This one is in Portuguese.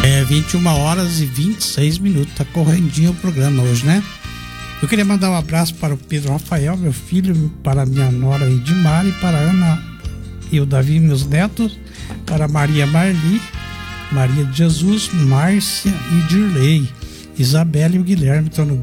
21 horas e 26 minutos. Tá correndinho o programa hoje, né? Eu queria mandar um abraço para o Pedro Rafael, meu filho, para minha nora Edmar e para a Ana e o Davi, meus netos, para Maria Marli, Maria de Jesus, Márcia e Dirley, Isabela e o Guilherme estão no